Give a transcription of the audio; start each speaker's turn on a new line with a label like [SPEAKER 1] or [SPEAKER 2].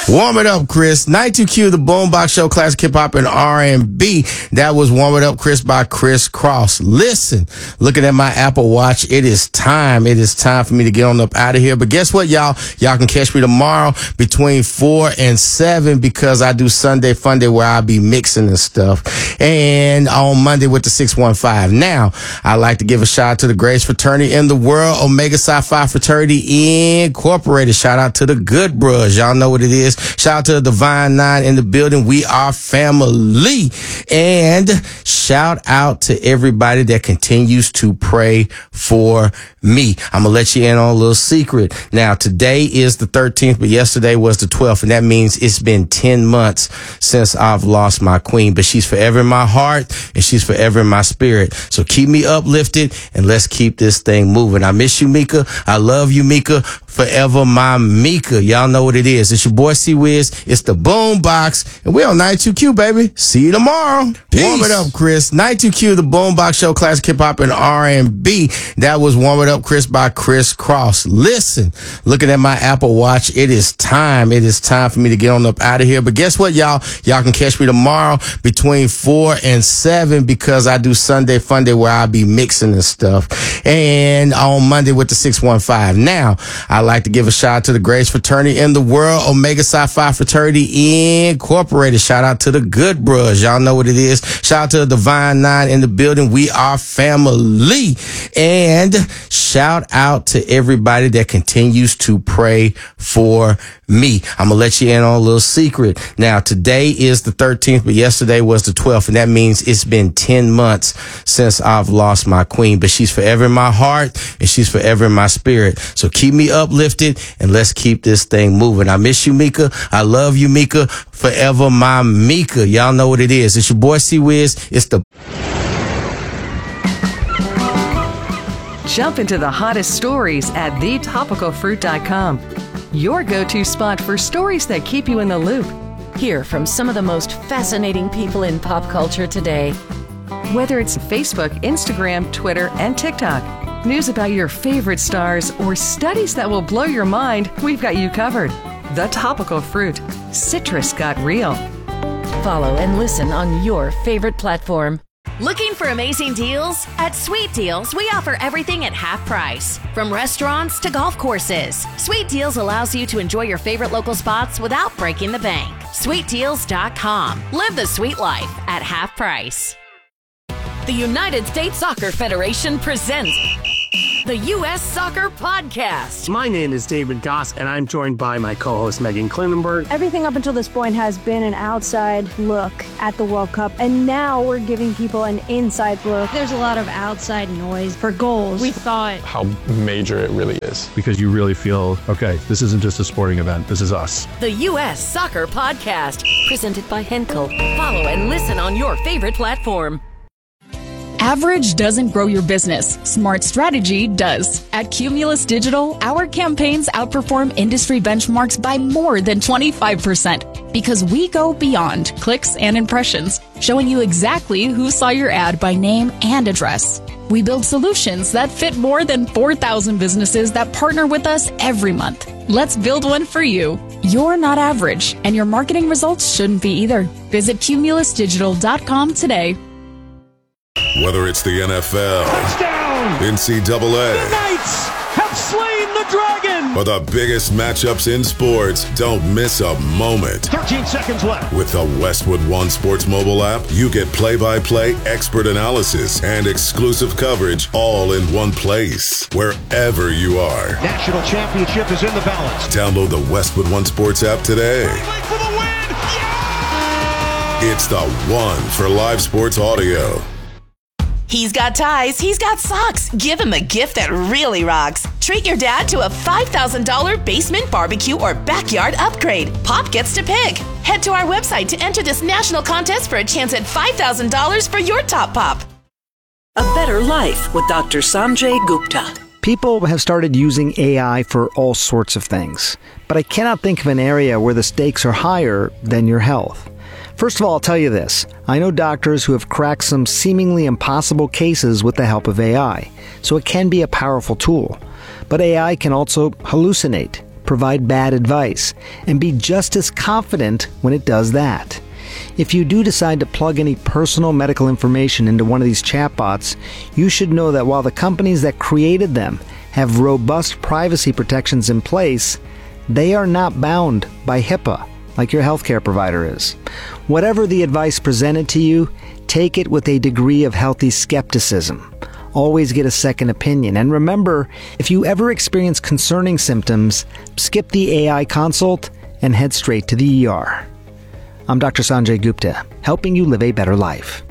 [SPEAKER 1] Warm It Up, Chris. 92Q, the Boombox Show, classic hip hop and R&B. That was Warm It Up, Chris by Chris Cross. Listen, looking at my Apple Watch, it is time. It is time for me to get on up out of here. But guess what, y'all? Y'all can catch me tomorrow between 4 and 7 because I do Sunday Fun Day where I'll be mixing and stuff. And on Monday with the 615. Now, I'd like to give a shout out to the greatest fraternity in the world, Omega Psi Phi Fraternity Incorporated. Shout out to the Good Bros. Y'all know what it is. Shout out to the Divine Nine in the building. We are family. And shout out to everybody that continues to pray for me. I'm going to let you in on a little secret. Now, today is the 13th, but yesterday was the 12th. And that means it's been 10 months since I've lost my queen. But she's forever in my heart and she's forever in my spirit. So keep me uplifted and let's keep this thing moving. I miss you, Mika. I love you, Mika. Forever my Mika. Y'all know what it is. It's your boy C-Wiz. It's the Boombox. And we're on 92Q, baby. See you tomorrow. Peace. Warm It Up, Chris. 92Q, the Boombox Show, classic hip hop and R&B. That was Warm It Up, Chris by Chris Cross. Listen, looking at my Apple Watch, it is time. It is time for me to get on up out of here. But guess what, y'all? Y'all can catch me tomorrow between 4 and 7 because I do Sunday Fun Day where I'll be mixing and stuff. And on Monday with the 615. Now, I'd like to give a shout out to the greatest fraternity in the world, Omega Psi Phi Fraternity Incorporated. Shout out to the Good Bros. Y'all know what it is. Shout out to the Divine Nine in the building. We are family. And shout out to everybody that continues to pray for me. I'm going to let you in on a little secret. Now, today is the 13th, but yesterday was the 12th. And that means it's been 10 months since I've lost my queen. But she's forever in my heart and she's forever in my spirit. So keep me uplifted and let's keep this thing moving. I miss you, Mika. I love you, Mika. Forever my Mika. Y'all know what it is. It's your boy C-Wiz. It's the...
[SPEAKER 2] Jump into the hottest stories at thetopicalfruit.com. Your go-to spot for stories that keep you in the loop.
[SPEAKER 3] Hear from some of the most fascinating people in pop culture today.
[SPEAKER 2] Whether it's Facebook, Instagram, Twitter, and TikTok, news about your favorite stars, or studies that will blow your mind, we've got you covered. The Topical Fruit. Citrus got real.
[SPEAKER 3] Follow and listen on your favorite platform.
[SPEAKER 4] Looking for amazing deals? At Sweet Deals, we offer everything at half price. From restaurants to golf courses, Sweet Deals allows you to enjoy your favorite local spots without breaking the bank. SweetDeals.com. Live the sweet life at half price.
[SPEAKER 3] The United States Soccer Federation presents the U.S. Soccer Podcast.
[SPEAKER 5] My name is David Goss, and I'm joined by my co-host Megan Klinenberg.
[SPEAKER 6] Everything up until this point has been an outside look at the World Cup, and now we're giving people an inside look.
[SPEAKER 7] There's a lot of outside noise for goals. We thought
[SPEAKER 8] how major it really is.
[SPEAKER 9] Because you really feel, okay, this isn't just a sporting event, this is us.
[SPEAKER 3] The U.S. Soccer Podcast, presented by Henkel. Follow and listen on your favorite platform.
[SPEAKER 10] Average doesn't grow your business. Smart strategy does. At Cumulus Digital, our campaigns outperform industry benchmarks by more than 25% because we go beyond clicks and impressions, showing you exactly who saw your ad by name and address. We build solutions that fit more than 4,000 businesses that partner with us every month. Let's build one for you. You're not average, and your marketing results shouldn't be either. Visit cumulusdigital.com today.
[SPEAKER 11] Whether it's the NFL, touchdown, NCAA,
[SPEAKER 12] the Knights have slain the dragon,
[SPEAKER 11] or the biggest matchups in sports, don't miss a moment.
[SPEAKER 12] 13 seconds left.
[SPEAKER 11] With the Westwood One Sports mobile app, you get play-by-play expert analysis and exclusive coverage all in one place, wherever you are.
[SPEAKER 12] National championship is in the balance.
[SPEAKER 11] Download the Westwood One Sports app today.
[SPEAKER 12] For the win. Yeah!
[SPEAKER 11] It's the one for live sports audio.
[SPEAKER 13] He's got ties, he's got socks. Give him a gift that really rocks. Treat your dad to a $5,000 basement barbecue or backyard upgrade. Pop gets to pick. Head to our website to enter this national contest for a chance at $5,000 for your top pop.
[SPEAKER 14] A Better Life with Dr. Sanjay Gupta.
[SPEAKER 15] People have started using AI for all sorts of things, but I cannot think of an area where the stakes are higher than your health. First of all, I'll tell you this. I know doctors who have cracked some seemingly impossible cases with the help of AI, so it can be a powerful tool. But AI can also hallucinate, provide bad advice, and be just as confident when it does that. If you do decide to plug any personal medical information into one of these chatbots, you should know that while the companies that created them have robust privacy protections in place, they are not bound by HIPAA like your healthcare provider is. Whatever the advice presented to you, take it with a degree of healthy skepticism. Always get a second opinion. And remember, if you ever experience concerning symptoms, skip the AI consult and head straight to the ER. I'm Dr. Sanjay Gupta, helping you live a better life.